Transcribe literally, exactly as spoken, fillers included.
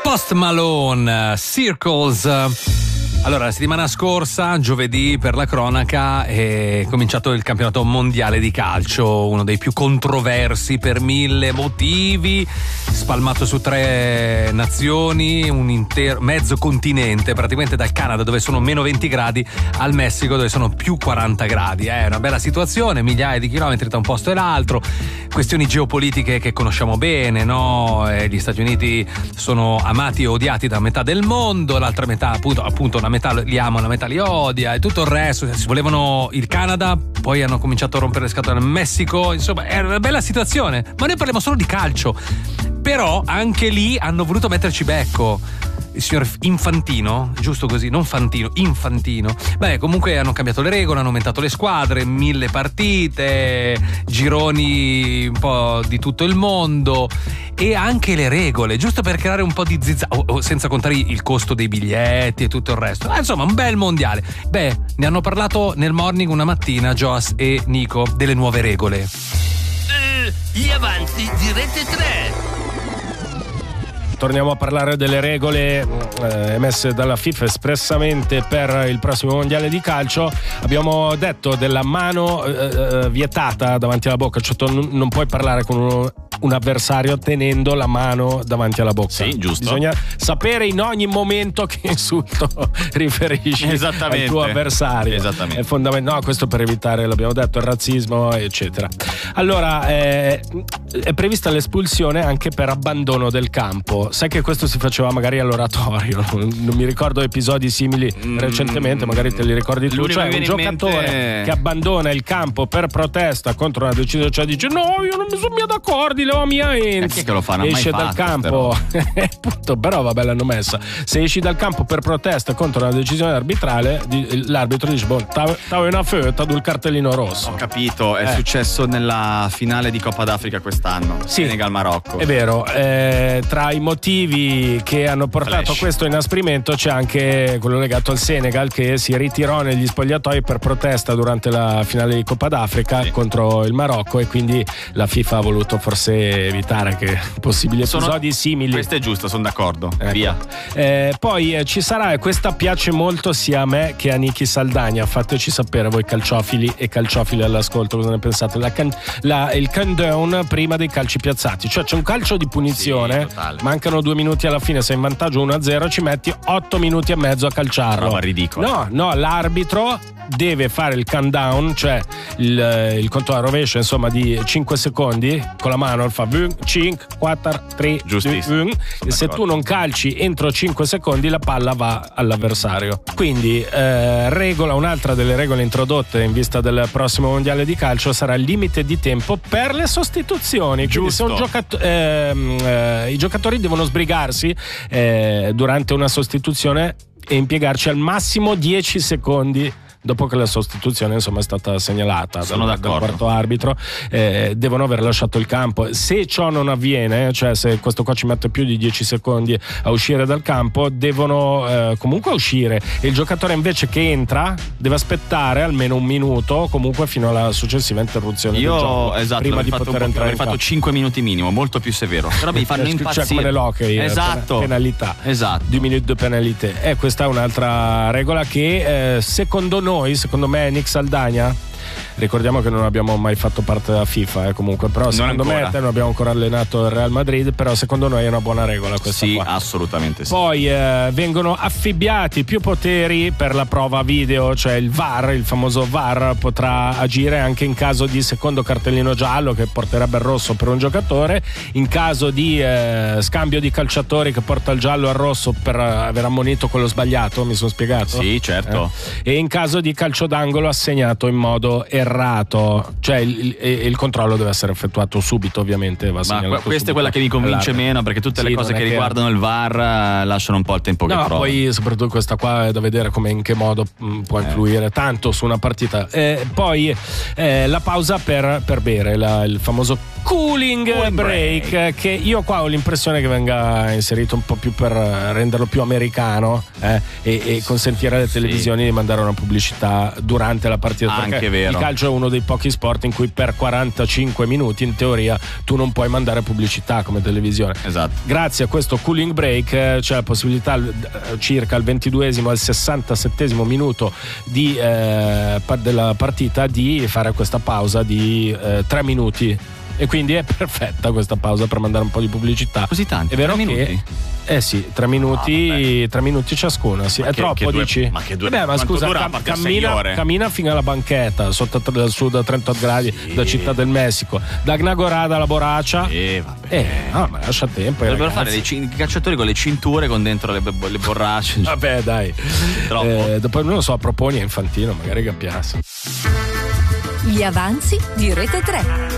Post Malone, Circles. Allora, la settimana scorsa, giovedì, per la cronaca, è cominciato il campionato mondiale di calcio, uno dei più controversi per mille motivi, spalmato su tre nazioni, un intero mezzo continente, praticamente dal Canada dove sono meno venti gradi al Messico dove sono più quaranta gradi. È una bella situazione, migliaia di chilometri da un posto e l'altro, questioni geopolitiche che conosciamo bene, no? E gli Stati Uniti sono amati e odiati da metà del mondo, l'altra metà appunto, appunto una metà li ama, una metà li odia e tutto il resto. Si volevano il Canada, poi hanno cominciato a rompere le scatole al Messico, insomma è una bella situazione, ma noi parliamo solo di calcio. Però anche lì hanno voluto metterci becco il signor Infantino, giusto così, non Fantino, Infantino. Beh, comunque hanno cambiato le regole, hanno aumentato le squadre, mille partite, gironi un po' di tutto il mondo e anche le regole, giusto per creare un po' di zizza, oh, senza contare il costo dei biglietti e tutto il resto. Ah, insomma, un bel mondiale. Beh, ne hanno parlato nel morning una mattina Joas e Nico delle nuove regole. Eh, gli avanti di Rete tre. Torniamo a parlare delle regole eh, emesse dalla FIFA espressamente per il prossimo mondiale di calcio. Abbiamo detto della mano eh, vietata davanti alla bocca, cioè tu non puoi parlare con uno, un avversario tenendo la mano davanti alla bocca. Sì, giusto. Bisogna sapere in ogni momento che insulto riferisci al tuo avversario. Esattamente. È fondamentale. No, questo per evitare, l'abbiamo detto, il razzismo, eccetera. Allora, eh, è prevista l'espulsione anche per abbandono del campo. Sai che questo si faceva magari all'oratorio, non mi ricordo episodi simili mm, recentemente, magari te li ricordi tu, cioè un giocatore mente... che abbandona il campo per protesta contro una decisione, cioè dice no, io non mi sono mica d'accordo, la mia ins, che lo fanno, esce mai dal fatto, campo però. però vabbè, l'hanno messa. Se esci dal campo per protesta contro una decisione arbitrale, l'arbitro dice boh, t'avevo una fetta il cartellino rosso. Ho capito, è eh. successo nella finale di Coppa d'Africa quest'anno, sì, Senegal-Marocco. È vero, eh, tra i motivi che hanno portato Flash. a questo inasprimento c'è anche quello legato al Senegal, che si ritirò negli spogliatoi per protesta durante la finale di Coppa d'Africa, sì, contro il Marocco, e quindi la FIFA ha voluto forse evitare che possibili episodi sono, simili. Questo è giusto, sono d'accordo, ecco. Via. Eh, poi eh, ci sarà, e questa piace molto sia a me che a Niki Saldagna, fateci sapere voi calciofili e calciofili all'ascolto cosa ne pensate. La can, la, il countdown prima dei calci piazzati, cioè c'è un calcio di punizione, sì, mancano due minuti alla fine, sei in vantaggio uno a zero, ci metti otto minuti e mezzo a calciarlo. Roba ridicola. No, no, l'arbitro deve fare il countdown, cioè il, il conto a rovescio, insomma, di cinque secondi con la mano, fa cinque, quattro, tre, due, e se tu non calci entro cinque secondi la palla va all'avversario. Quindi eh, regola, un'altra delle regole introdotte in vista del prossimo mondiale di calcio sarà il limite di tempo per le sostituzioni. Quindi se un giocato- ehm, eh, i giocatori devono sbrigarsi eh, durante una sostituzione e impiegarci al massimo dieci secondi dopo che la sostituzione, insomma, è stata segnalata Sono dal, dal quarto arbitro, eh, devono aver lasciato il campo. Se ciò non avviene, cioè se questo qua ci mette più di dieci secondi a uscire dal campo, devono eh, comunque uscire, e il giocatore invece che entra deve aspettare almeno un minuto comunque fino alla successiva interruzione Io, del gioco, esatto, prima di fatto poter entrare. Ho fatto cinque minuti minimo, molto più severo, però mi fanno impazzire, cioè come nell'hockey, esatto, penalità, esatto, due minuti di penalità. E questa è un'altra regola che eh, secondo noi, secondo me, Nick Saldagna, ricordiamo che non abbiamo mai fatto parte della FIFA, eh, comunque, però secondo me te non abbiamo ancora allenato il Real Madrid, però secondo noi è una buona regola questa, sì, qua. Assolutamente sì. Poi eh, vengono affibbiati più poteri per la prova video, cioè il V A R, il famoso V A R potrà agire anche in caso di secondo cartellino giallo che porterebbe il rosso per un giocatore, in caso di eh, scambio di calciatori che porta il giallo al rosso per aver ammonito quello sbagliato, mi sono spiegato? Sì, certo. Eh? E in caso di calcio d'angolo assegnato in modo errato, cioè il, il, il controllo deve essere effettuato subito, ovviamente va ma questa subito. È quella che mi convince meno, perché tutte sì, le cose che riguardano che... il V A R lasciano un po' il tempo che no, trova. Poi soprattutto questa qua è da vedere come, in che modo mh, può influire eh. tanto su una partita. Eh, poi eh, la pausa per, per bere, la, il famoso cooling, cooling break, break, che io qua ho l'impressione che venga inserito un po' più per renderlo più americano, eh, e, e consentire alle televisioni sì. di mandare una pubblicità durante la partita. Anche vero. il calcio è uno dei pochi sport in cui per quarantacinque minuti in teoria tu non puoi mandare pubblicità come televisione. Esatto. Grazie a questo cooling break eh, c'è la possibilità eh, circa al ventiduesimo al sessantasettesimo minuto di, eh, della partita di fare questa pausa di eh, tre minuti. E quindi è perfetta questa pausa per mandare un po' di pubblicità. Così tanti? È vero tre che minuti? Eh sì, tre minuti, ah, tre minuti ciascuno. Sì. È che, troppo, che due, dici? Ma che due? Beh, ma scusa, dura? cam- cammina, cammina fino alla banchetta sotto a sud a trentotto gradi sì. da Città del Messico, da Gnagorada alla Boraccia. Eh, vabbè. Eh, no, ma lascia tempo. Dovrebbero fare i c- calciatori con le cinture con dentro le, le borracce. Vabbè, dai. Eh, dopo non lo so, proponi a Infantino, magari capiasse. Gli avanzi di Rete tre.